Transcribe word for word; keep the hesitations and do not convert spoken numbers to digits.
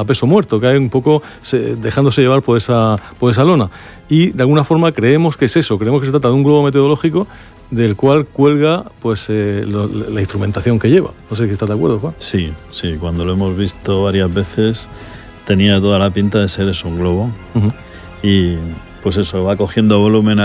a peso muerto, cae un poco se, dejándose llevar por esa, por esa lona. Y de alguna forma creemos que es eso, creemos que se trata de un globo meteorológico del cual cuelga pues eh, lo, la instrumentación que lleva. No sé si estás de acuerdo, Juan. Sí, sí, cuando lo hemos visto varias veces tenía toda la pinta de ser eso, un globo. Uh-huh. Y pues eso, va cogiendo volumen